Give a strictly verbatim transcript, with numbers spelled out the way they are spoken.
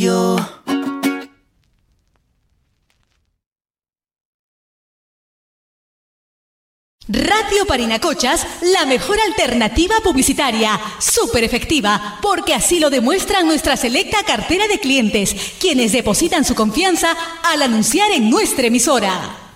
Radio. Radio Parinacochas, la mejor alternativa publicitaria, súper efectiva, porque así lo demuestran nuestra selecta cartera de clientes, quienes depositan su confianza al anunciar en nuestra emisora.